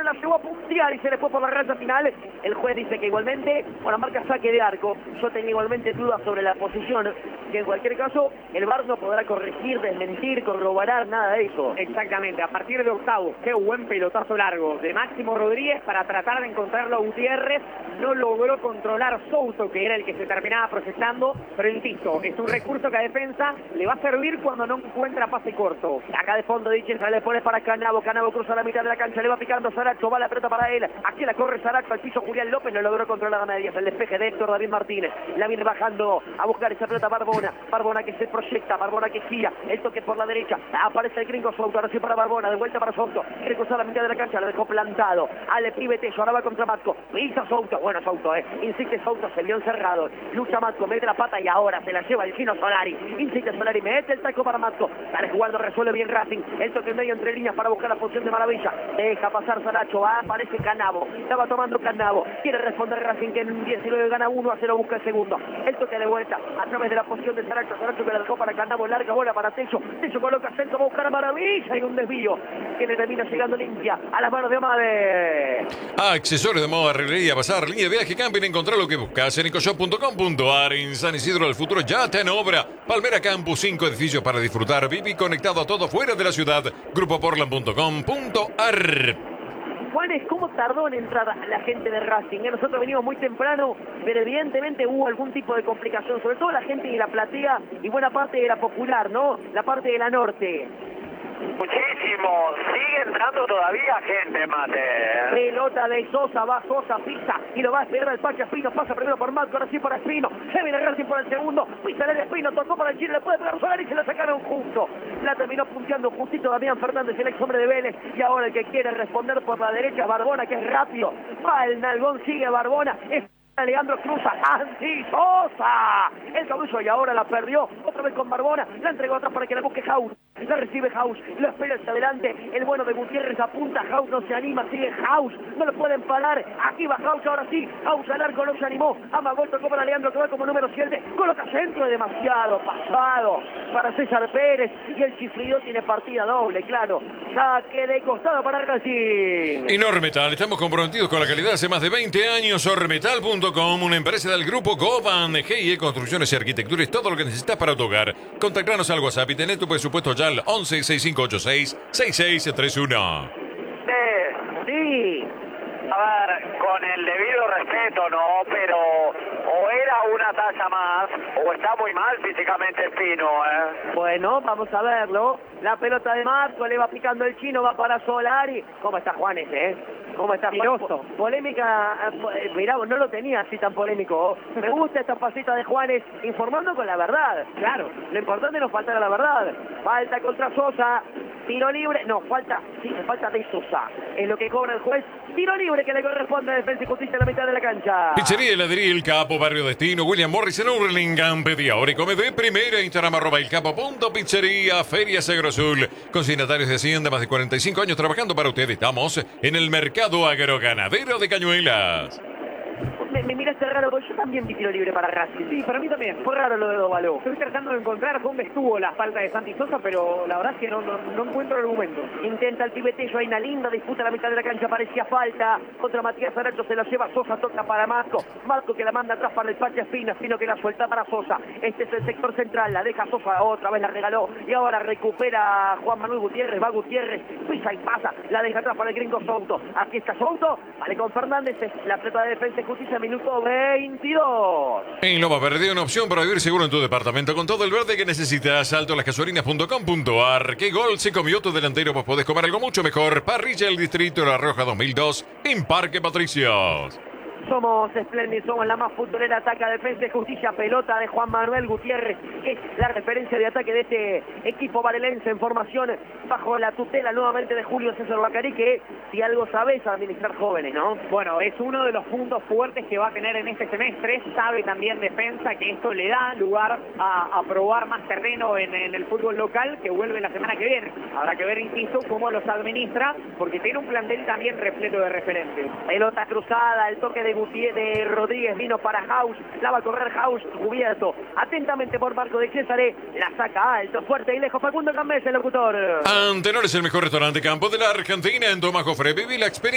la llevó a puntear y se le fue por la raya final. El juez dice que igualmente, bueno, marca saque de arco. Yo tenía igualmente dudas sobre la posición, que en cualquier caso el VAR no podrá corregir, desmentir, corroborar, nada de eso. Exactamente, a partir de octavos, qué buen pelotazo largo de Máximo Rodríguez para tratar de encontrarlo a Gutiérrez. No logró controlar Souto, que era el que se terminaba proyectando, pero insisto, es un recurso que a defensa le va a servir cuando no encuentra pase corto. Acá de fondo Diche le pone para Canavo, Canavo cruza la mitad de la cancha, le va picando Saracho, va la pelota para él, aquí la corre Saracho, al piso Julián López, no logró controlar a medias, el despeje de Héctor David Martínez, la viene bajando a buscar esa pelota Barbona, Barbona que se proyecta, Barbona que gira, el toque por la derecha, aparece el gringo Souto, ahora sí para Barbona, de vuelta para Souto, quiere cruzar la mitad de la cancha, lo dejó plantado, Ale Pibe Tello, ahora va contra Matco, pisa Souto, bueno Souto, insiste Souto, se vio encerrado, lucha Matco, mete la pata y ahora se la lleva el chino Solari, insiste Solari, mete el taco para Matco, sale jugando, resuelve bien Racing, el toque en medio entre líneas para buscar la posición de Maravilla, deja pasar Saracho, aparece Canavo, estaba tomando Canavo, quiere responder Racing que en 19 gana 1-0, busca el segundo, el toque de vuelta a través de la posición de Saracho, Saracho que la dejó para Canavo, larga bola para Tello, Tello coloca centro, va a buscar a Maravilla y un desvío que le termina llegando limpia a las manos de Amade. Accesorios de moda, herrería, bazar, línea de viaje, camping, encontrar lo que buscas en ecoshop.com.ar. En San Isidro del Futuro ya está en obra. Palmera Campus, 5 edificios para disfrutar. Viví conectado a todo fuera de la ciudad. Grupoportland.com.ar. Juanes, ¿cómo tardó en entrar la gente de Racing? Nosotros venimos muy temprano, pero evidentemente hubo algún tipo de complicación, sobre todo la gente de la platea y buena parte de la popular, ¿no? La parte de la norte. Muchísimo, sigue entrando todavía gente, Mate. Pelota de Sosa, va Sosa, pisa y lo va a esperar el Pacha Espino, pasa primero por Marco, ahora sí para Espino, se viene Racing por el segundo, pisa el Espino, tocó para el Chile, le puede pegar Solari y se la sacaron justo. La terminó punteando justito Damián Fernández, el ex hombre de Vélez, y ahora el que quiere responder por la derecha, Barbona, que es rápido, va el nalgón, sigue Barbona, es Leandro Cruza, Anti Sosa, el cabello y ahora la perdió, otra vez con Barbona, la entregó atrás para que la busque House, la recibe House, lo espera hacia adelante, el bueno de Gutiérrez apunta, House no se anima, sigue House, no lo pueden parar, aquí va House, ahora sí, House al arco no se animó, Amagol tocó para Leandro que va como número 7, coloca centro demasiado pasado para César Pérez y el chiflido tiene partida doble, claro, saque de costado para Racing. En Ormetal estamos comprometidos con la calidad hace más de 20 años. Ormetal.com, una empresa del grupo Govan, GIE Construcciones y Arquitectura, es todo lo que necesitas para tu hogar. Contactanos al WhatsApp y tener tu presupuesto ya al 11 6586 6631. Sí. A ver, con el debido respeto, no, pero o era una talla más o está muy mal físicamente Espino, Bueno, vamos a verlo. La pelota de Marco, le va picando el chino, va para Solari. ¿Cómo está Juanes, ¿Cómo está? Filoso. Polémica, mirá, no lo tenía así tan polémico. Me gusta esta pasita de Juanes, informando con la verdad. Claro, lo importante es no faltar a la verdad. Falta contra Sosa, tiro libre, no, falta de Sosa. Es lo que cobra el juez. Tiro libre que le corresponde a Defensa y Justicia en la mitad de la cancha. Pizzería Heladería El Capo, Barrio Destino, William Morris en Hurlingham. Pedí ahora y come de primera. Instagram @elcapo.pizzería, Feria Segro Azul. Consignatarios de Hacienda, más de 45 años trabajando para ustedes. Estamos en el mercado agroganadero de Cañuelas. Me miraste raro, porque yo también vi tiro libre para Racing. Sí, para mí también. Fue raro lo de Dovaló. Estoy tratando de encontrar dónde estuvo la falta de Santi Sosa, pero la verdad es que no encuentro argumentos. Intenta el pibetello, hay una linda disputa a la mitad de la cancha, parecía falta. Contra Matías Aracho se la lleva Sosa, toca para Marco. Marco que la manda atrás para el Pacha Espino, Espino que la suelta para Sosa. Este es el sector central, la deja Sosa, otra vez la regaló. Y ahora recupera Juan Manuel Gutiérrez, va Gutiérrez, pisa y pasa. La deja atrás para el gringo Souto. Aquí está Souto, vale con Fernández, la pelota de Defensa y Justicia, minuto 22. En Loma Verde, una opción para vivir seguro en tu departamento con todo el verde que necesitas. Altolasgasolinas.com.ar. ¿Qué gol se comió tu delantero? Pues podés comer algo mucho mejor. Parrilla El Distrito La Roja 2002 en Parque Patricios. Somos espléndidos, somos la más futbolera, ataca, defensa y justicia, pelota de Juan Manuel Gutiérrez, es la referencia de ataque de este equipo varelense en formación bajo la tutela nuevamente de Julio César Bacari, que si algo sabes administrar jóvenes, ¿no? Bueno, es uno de los puntos fuertes que va a tener en este semestre, sabe también Defensa que esto le da lugar a probar más terreno en el fútbol local que vuelve la semana que viene. Habrá que ver, insisto, cómo los administra, porque tiene un plantel también repleto de referentes. Pelota cruzada, el toque de Rodríguez vino para House, la va a correr House, cubierto atentamente por Marco de Césare, la saca alto, fuerte y lejos, Facundo Cambés, el locutor. Antenor es el mejor restaurante campo de la Argentina en Tomás Jofre. Viví la experiencia